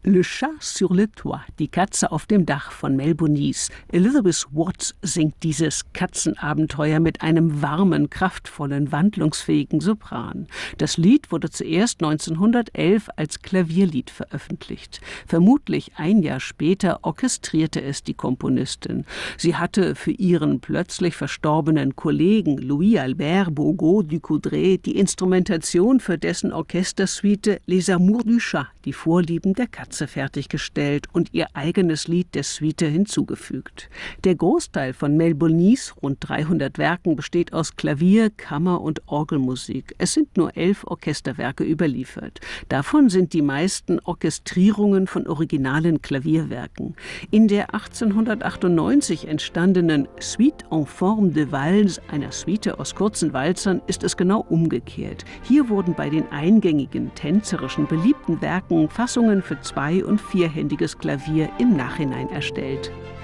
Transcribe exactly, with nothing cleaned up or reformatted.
Le Chat sur le Toit, die Katze auf dem Dach von Mel Bonis. Elizabeth Watts singt dieses Katzenabenteuer mit einem warmen, kraftvollen, wandlungsfähigen Sopran. Das Lied wurde zuerst neunzehnhundertelf als Klavierlied veröffentlicht. Vermutlich ein Jahr später orchestrierte es die Komponistin. Sie hatte für ihren plötzlich verstorbenen Kollegen Louis-Albert Bourgault-Ducoudray die Instrumentation für dessen Orchestersuite Les Amours du Chat, die Vorlieben der Katze, fertiggestellt und ihr eigenes Lied der Suite hinzugefügt. Der Großteil von Mel Bonis rund dreihundert Werken besteht aus Klavier-, Kammer- und Orgelmusik. Es sind nur elf Orchesterwerke überliefert. Davon sind die meisten Orchestrierungen von originalen Klavierwerken. In der achtzehnhundertachtundneunzig entstandenen Suite en forme de Valse, einer Suite aus kurzen Walzern, ist es genau umgekehrt. Hier wurden bei den eingängigen, tänzerischen, beliebten Werken Fassungen für zwei- und vierhändiges Klavier im Nachhinein erstellt.